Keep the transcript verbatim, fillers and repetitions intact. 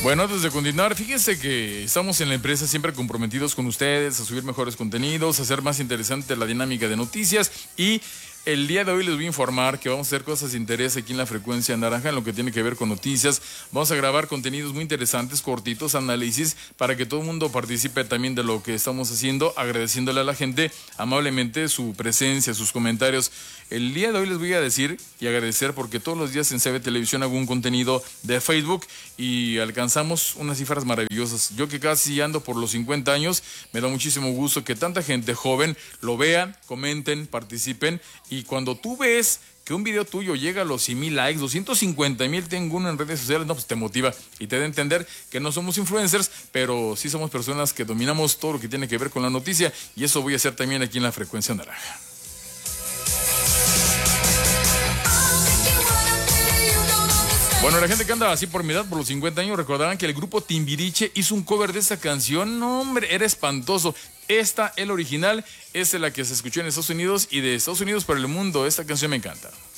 Bueno, antes de continuar, fíjense que estamos en la empresa siempre comprometidos con ustedes a subir mejores contenidos, a hacer más interesante la dinámica de noticias y el día de hoy les voy a informar que vamos a hacer cosas de interés aquí en la frecuencia naranja en lo que tiene que ver con noticias. Vamos a grabar contenidos muy interesantes, cortitos, análisis, para que todo el mundo participe también de lo que estamos haciendo, agradeciéndole a la gente amablemente su presencia, sus comentarios. El día de hoy les voy a decir y agradecer porque todos los días en C B Televisión hago un contenido de Facebook y alcanzamos unas cifras maravillosas. Yo que casi ando por los cincuenta años, me da muchísimo gusto que tanta gente joven lo vea, comenten, participen. Y cuando tú ves que un video tuyo llega a los cien mil likes, doscientos cincuenta mil tengo uno en redes sociales, no, pues te motiva y te da a entender que no somos influencers, pero sí somos personas que dominamos todo lo que tiene que ver con la noticia y eso voy a hacer también aquí en la frecuencia naranja. Bueno, la gente que anda así por mi edad, por los cincuenta años, recordarán que el grupo Timbiriche hizo un cover de esta canción. No, hombre, era espantoso. Esta, el original, es la que se escuchó en Estados Unidos y de Estados Unidos para el mundo. Esta canción me encanta.